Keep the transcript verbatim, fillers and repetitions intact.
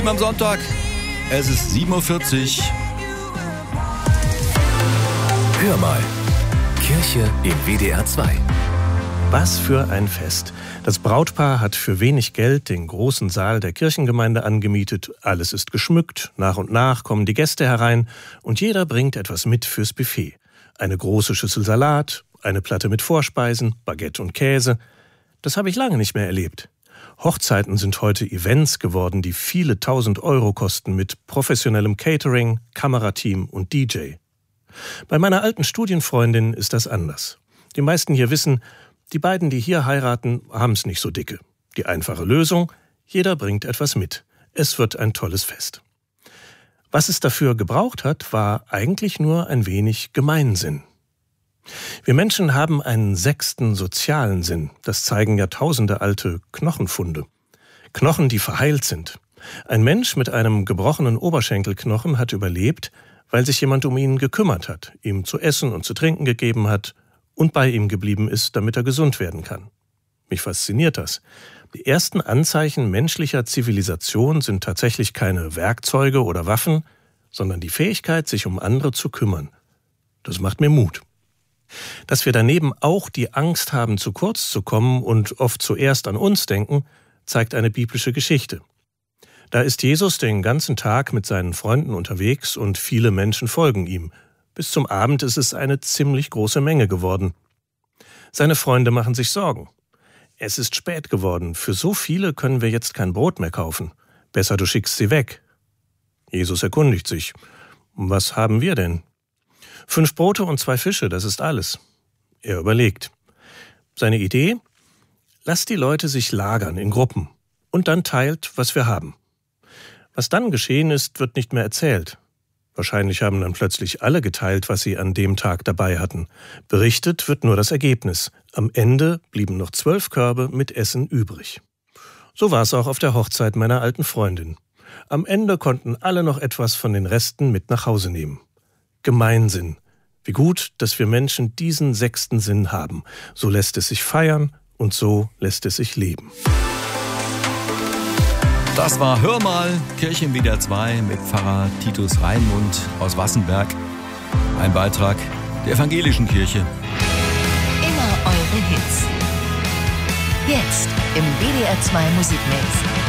Am Sonntag, es ist sieben Uhr vierzig. Hör mal, Kirche im W D R zwei. Was für ein Fest. Das Brautpaar hat für wenig Geld den großen Saal der Kirchengemeinde angemietet. Alles ist geschmückt, nach und nach kommen die Gäste herein und jeder bringt etwas mit fürs Buffet. Eine große Schüssel Salat, eine Platte mit Vorspeisen, Baguette und Käse. Das habe ich lange nicht mehr erlebt. Hochzeiten sind heute Events geworden, die viele tausend Euro kosten mit professionellem Catering, Kamerateam und D J. Bei meiner alten Studienfreundin ist das anders. Die meisten hier wissen, die beiden, die hier heiraten, haben es nicht so dicke. Die einfache Lösung: jeder bringt etwas mit. Es wird ein tolles Fest. Was es dafür gebraucht hat, war eigentlich nur ein wenig Gemeinsinn. Wir Menschen haben einen sechsten sozialen Sinn. Das zeigen jahrtausende alte Knochenfunde. Knochen, die verheilt sind. Ein Mensch mit einem gebrochenen Oberschenkelknochen hat überlebt, weil sich jemand um ihn gekümmert hat, ihm zu essen und zu trinken gegeben hat und bei ihm geblieben ist, damit er gesund werden kann. Mich fasziniert das. Die ersten Anzeichen menschlicher Zivilisation sind tatsächlich keine Werkzeuge oder Waffen, sondern die Fähigkeit, sich um andere zu kümmern. Das macht mir Mut. Dass wir daneben auch die Angst haben, zu kurz zu kommen und oft zuerst an uns denken, zeigt eine biblische Geschichte. Da ist Jesus den ganzen Tag mit seinen Freunden unterwegs und viele Menschen folgen ihm. Bis zum Abend ist es eine ziemlich große Menge geworden. Seine Freunde machen sich Sorgen. Es ist spät geworden. Für so viele können wir jetzt kein Brot mehr kaufen. Besser, du schickst sie weg. Jesus erkundigt sich: Was haben wir denn? Fünf Brote und zwei Fische, das ist alles. Er überlegt. Seine Idee: Lasst die Leute sich lagern in Gruppen und dann teilt, was wir haben. Was dann geschehen ist, wird nicht mehr erzählt. Wahrscheinlich haben dann plötzlich alle geteilt, was sie an dem Tag dabei hatten. Berichtet wird nur das Ergebnis. Am Ende blieben noch zwölf Körbe mit Essen übrig. So war es auch auf der Hochzeit meiner alten Freundin. Am Ende konnten alle noch etwas von den Resten mit nach Hause nehmen. Gemeinsinn. Wie gut, dass wir Menschen diesen sechsten Sinn haben. So lässt es sich feiern und so lässt es sich leben. Das war Hör mal, Kirche im W D R zwei mit Pfarrer Titus Reinmund aus Wassenberg. Ein Beitrag der Evangelischen Kirche. Immer eure Hits. Jetzt im W D R zwei Musikmix.